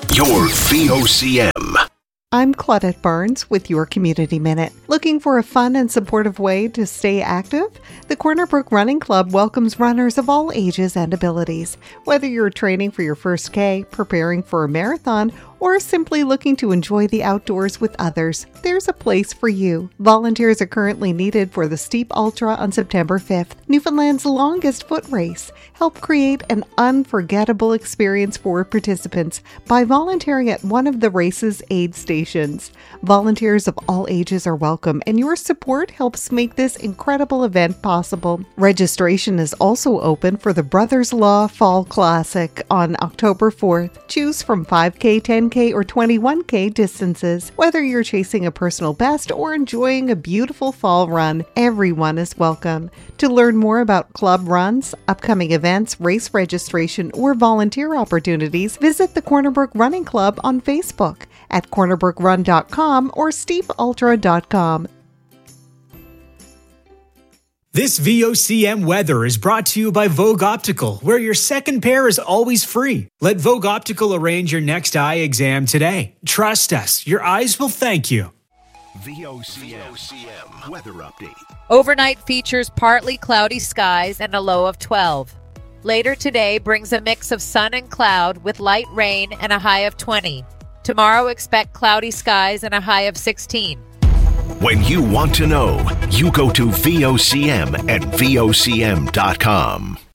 Your VOCM. I'm Claudette Barnes with your Community Minute. Looking for a fun and supportive way to stay active? The Corner Brook Running Club welcomes runners of all ages and abilities. Whether you're training for your first K, preparing for a marathon, or simply looking to enjoy the outdoors with others, there's a place for you. Volunteers are currently needed for the Steep Ultra on September 5th, Newfoundland's longest foot race. Help create an unforgettable experience for participants by volunteering at one of the race's aid stations. Volunteers of all ages are welcome, and your support helps make this incredible event possible. Registration is also open for the Brothers Law Fall Classic on October 4th. Choose from 5K, 10K, or 21K distances. Whether you're chasing a personal best or enjoying a beautiful fall run, everyone is welcome. To learn more about club runs, upcoming events, race registration, or volunteer opportunities, visit the Corner Brook Running Club on Facebook at cornerbrookran.com or steepultra.com. This VOCM weather is brought to you by Vogue Optical, where your second pair is always free. Let Vogue Optical arrange your next eye exam today. Trust us, your eyes will thank you. VOCM weather update. Overnight features partly cloudy skies and a low of 12. Later today brings a mix of sun and cloud with light rain and a high of 20. Tomorrow expect cloudy skies and a high of 16. When you want to know, you go to VOCM at VOCM.com.